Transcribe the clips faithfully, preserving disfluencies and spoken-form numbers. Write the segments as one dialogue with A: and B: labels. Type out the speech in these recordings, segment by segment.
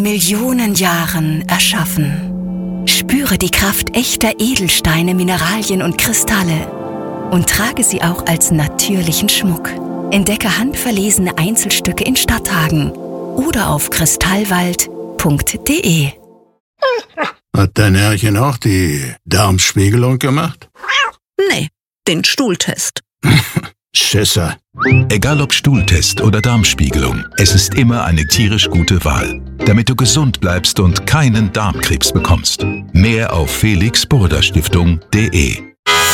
A: Millionen Jahren erschaffen. Spüre die Kraft echter Edelsteine, Mineralien und Kristalle und trage sie auch als natürlichen Schmuck. Entdecke handverlesene Einzelstücke in Stadthagen oder auf kristallwald punkt de.
B: Hat dein Herrchen auch die Darmspiegelung gemacht?
C: Nee, den Stuhltest.
B: Schisser.
D: Egal ob Stuhltest oder Darmspiegelung, es ist immer eine tierisch gute Wahl, damit du gesund bleibst und keinen Darmkrebs bekommst. Mehr auf felix burda stiftung punkt de.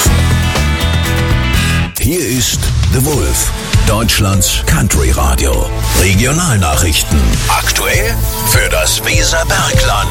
E: Hier ist The Wolf, Deutschlands Country Radio. Regionalnachrichten. Aktuell für das Weserbergland.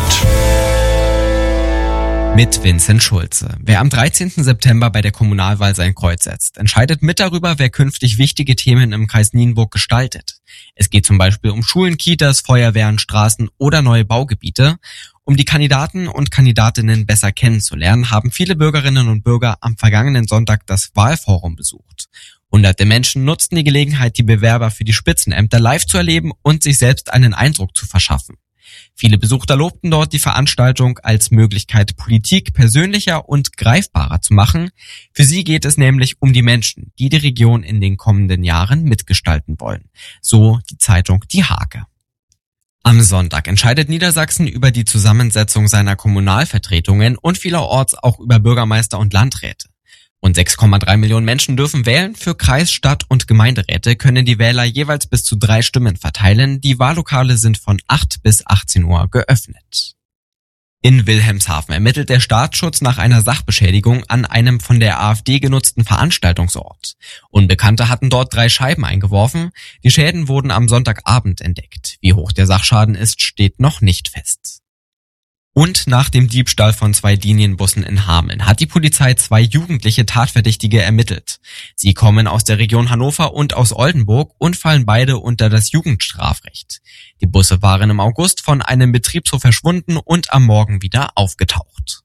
F: Mit Vincent Schulze. Wer am dreizehnten September bei der Kommunalwahl sein Kreuz setzt, entscheidet mit darüber, wer künftig wichtige Themen im Kreis Nienburg gestaltet. Es geht zum Beispiel um Schulen, Kitas, Feuerwehren, Straßen oder neue Baugebiete. Um die Kandidaten und Kandidatinnen besser kennenzulernen, haben viele Bürgerinnen und Bürger am vergangenen Sonntag das Wahlforum besucht. Hunderte Menschen nutzten die Gelegenheit, die Bewerber für die Spitzenämter live zu erleben und sich selbst einen Eindruck zu verschaffen. Viele Besucher lobten dort die Veranstaltung als Möglichkeit, Politik persönlicher und greifbarer zu machen. Für sie geht es nämlich um die Menschen, die die Region in den kommenden Jahren mitgestalten wollen. So die Zeitung Die Hake. Am Sonntag entscheidet Niedersachsen über die Zusammensetzung seiner Kommunalvertretungen und vielerorts auch über Bürgermeister und Landräte. Rund sechs Komma drei Millionen Menschen dürfen wählen. Für Kreis-, Stadt- und Gemeinderäte können die Wähler jeweils bis zu drei Stimmen verteilen. Die Wahllokale sind von acht bis achtzehn Uhr geöffnet. In Wilhelmshaven ermittelt der Staatsschutz nach einer Sachbeschädigung an einem von der AfD genutzten Veranstaltungsort. Unbekannte hatten dort drei Scheiben eingeworfen. Die Schäden wurden am Sonntagabend entdeckt. Wie hoch der Sachschaden ist, steht noch nicht fest. Und nach dem Diebstahl von zwei Linienbussen in Hameln hat die Polizei zwei jugendliche Tatverdächtige ermittelt. Sie kommen aus der Region Hannover und aus Oldenburg und fallen beide unter das Jugendstrafrecht. Die Busse waren im August von einem Betriebshof verschwunden und am Morgen wieder aufgetaucht.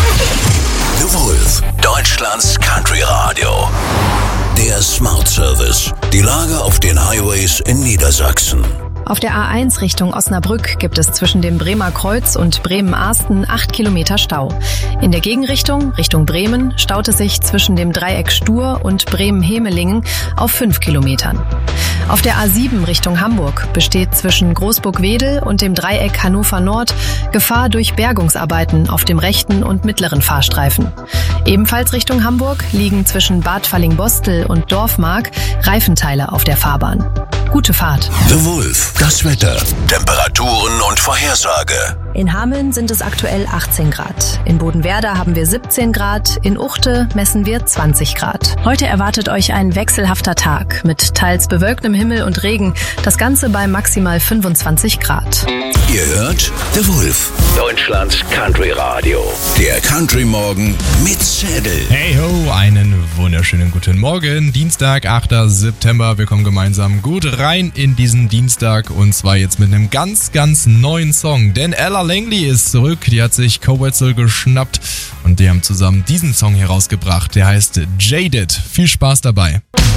E: The Wolf, Deutschlands Country Radio. Der Smart Service. Die Lage auf den Highways in Niedersachsen.
G: Auf der A eins Richtung Osnabrück gibt es zwischen dem Bremer Kreuz und Bremen-Arsten acht Kilometer Stau. In der Gegenrichtung, Richtung Bremen, staut es sich zwischen dem Dreieck Stur und Bremen-Hemelingen auf fünf Kilometern. Auf der A sieben Richtung Hamburg besteht zwischen Großburg-Wedel und dem Dreieck Hannover Nord Gefahr durch Bergungsarbeiten auf dem rechten und mittleren Fahrstreifen. Ebenfalls Richtung Hamburg liegen zwischen Bad Fallingbostel und Dorfmark Reifenteile auf der Fahrbahn. Gute Fahrt.
E: The Wolf, das Wetter, Temperaturen und Vorhersage.
G: In Hameln sind es aktuell achtzehn Grad. In Bodenwerder haben wir siebzehn Grad. In Uchte messen wir zwanzig Grad. Heute erwartet euch ein wechselhafter Tag mit teils bewölktem Himmel und Regen. Das Ganze bei maximal fünfundzwanzig Grad.
E: Ihr hört The Wolf, Deutschlands Country Radio. Der Country Morgen mit Zedel.
H: Hey ho, einen wunderschönen guten Morgen. Dienstag, achter September. Wir kommen gemeinsam gut rein in diesen Dienstag und zwar jetzt mit einem ganz, ganz neuen Song. Denn Ella Langley ist zurück. Die hat sich Coetzel geschnappt und die haben zusammen diesen Song hier rausgebracht. Der heißt Jaded. Viel Spaß dabei.